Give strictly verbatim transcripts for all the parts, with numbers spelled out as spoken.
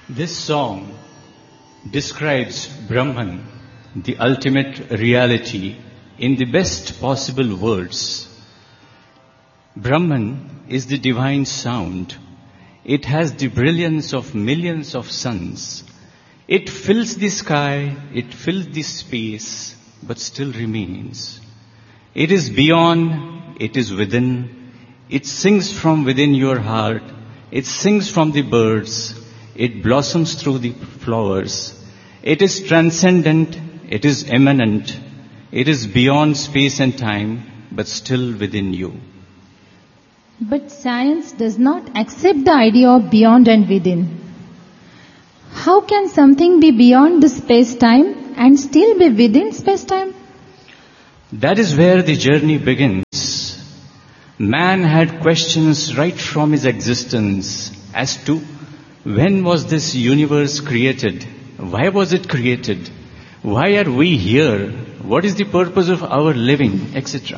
This song describes Brahman, the ultimate reality, in the best possible words. Brahman is the divine sound. It has the brilliance of millions of suns. It fills the sky, it fills the space, but still remains. It is beyond, it is within. It sings from within your heart. It sings from the birds. It blossoms through the flowers. It is transcendent. It is immanent. It is beyond space and time, but still within you. But science does not accept the idea of beyond and within. How can something be beyond the space-time and still be within space-time? That is where the journey begins. Man had questions right from his existence as to when was this universe created? Why was it created? Why are we here? What is the purpose of our living, et cetera.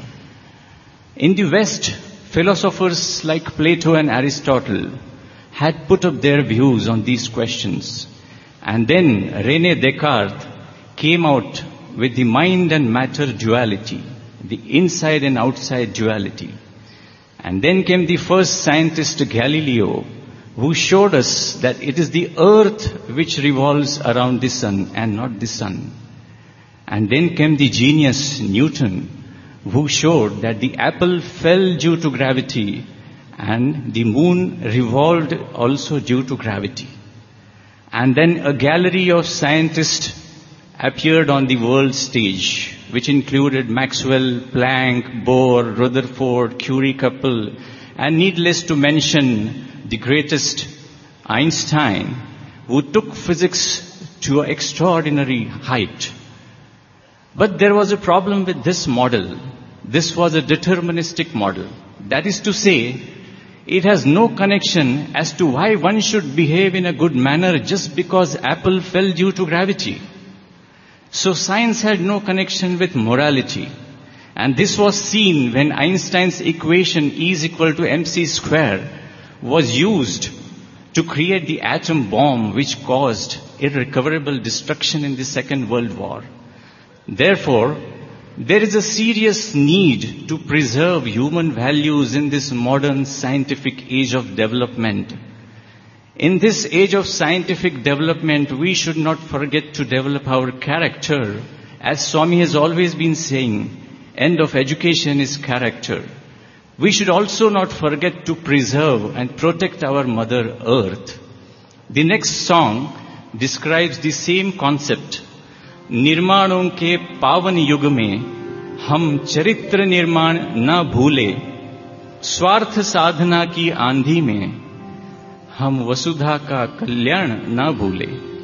In the West, philosophers like Plato and Aristotle had put up their views on these questions. And then René Descartes came out with the mind and matter duality, the inside and outside duality. And then came the first scientist, Galileo, who showed us that it is the earth which revolves around the sun and not the sun. And then came the genius, Newton, who showed that the apple fell due to gravity and the moon revolved also due to gravity. And then a gallery of scientists appeared on the world stage, which included Maxwell, Planck, Bohr, Rutherford, Curie-Couple, and needless to mention the greatest, Einstein, who took physics to an extraordinary height. But there was a problem with this model. This was a deterministic model. That is to say, it has no connection as to why one should behave in a good manner just because apple fell due to gravity. So science had no connection with morality. And this was seen when Einstein's equation E is equal to mc square was used to create the atom bomb which caused irrecoverable destruction in the Second World War. Therefore, there is a serious need to preserve human values in this modern scientific age of development. In this age of scientific development, we should not forget to develop our character. As Swami has always been saying, end of education is character. We should also not forget to preserve and protect our Mother Earth. The next song describes the same concept. निर्माणों के पावन युग में हम चरित्र निर्माण न भूले, स्वार्थ साधना की आंधी में हम वसुधा का कल्याण न भूले.